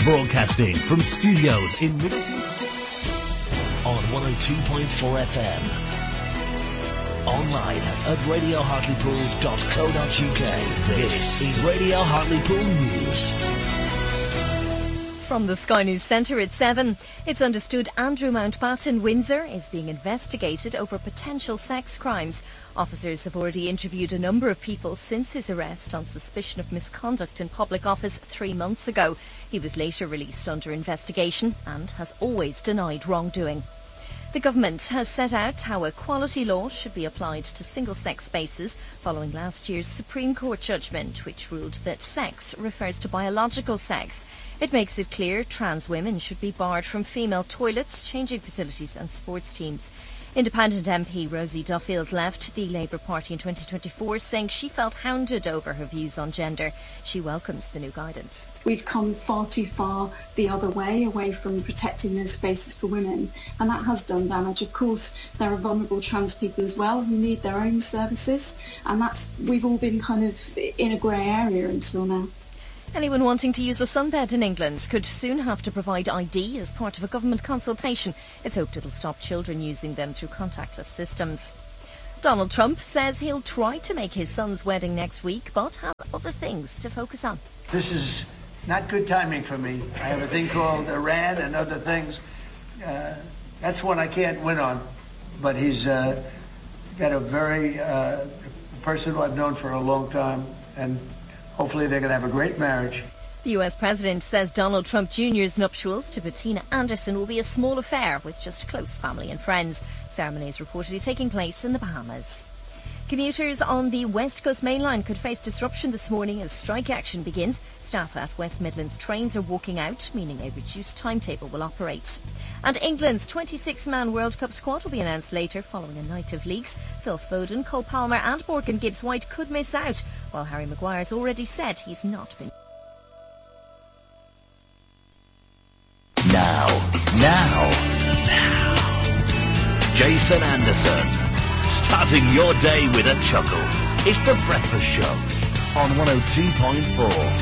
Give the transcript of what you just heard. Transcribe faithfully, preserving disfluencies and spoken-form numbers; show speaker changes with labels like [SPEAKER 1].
[SPEAKER 1] Broadcasting from studios in Middleton.
[SPEAKER 2] On one oh two point four F M. Online at radio hartlepool dot co dot uk. This is Radio Hartlepool News.
[SPEAKER 3] From the Sky News Centre at seven, it's understood Andrew Mountbatten Windsor is being investigated over potential sex crimes. Officers have already interviewed a number of people since his arrest on suspicion of misconduct in public office three months ago. He was later released under investigation and has always denied wrongdoing. The government has set out how equality law should be applied to single-sex spaces following last year's Supreme Court judgment, which ruled that sex refers to biological sex. It makes it clear trans women should be barred from female toilets, changing facilities and sports teams. Independent M P Rosie Duffield left the Labour Party in twenty twenty-four, saying she felt hounded over her views on gender. She welcomes the new guidance.
[SPEAKER 4] We've come far too far the other way, away from protecting those spaces for women, and that has done damage. Of course, there are vulnerable trans people as well who need their own services, and that's we've all been kind of in a grey area until now.
[SPEAKER 3] Anyone wanting to use a sunbed in England could soon have to provide I D as part of a government consultation. It's hoped it'll stop children using them through contactless systems. Donald Trump says he'll try to make his son's wedding next week, but has other things to focus on.
[SPEAKER 5] This is not good timing for me. I have a thing called Iran and other things. Uh, that's one I can't win on. But he's uh, got a very uh, person who I've known for a long time, and hopefully they're going to have a great marriage.
[SPEAKER 3] The U S President says Donald Trump Junior's nuptials to Bettina Anderson will be a small affair with just close family and friends. Ceremony is reportedly taking place in the Bahamas. Commuters on the West Coast Main Line could face disruption this morning as strike action begins. Staff at West Midlands trains are walking out, meaning a reduced timetable will operate. And England's twenty-six man World Cup squad will be announced later following a night of leaks. Phil Foden, Cole Palmer and Morgan Gibbs-White could miss out, while Harry Maguire's already said he's not been...
[SPEAKER 2] Now, now, now. Jason Anderson. Starting your day with a chuckle. It's the Breakfast Show on one oh two point four.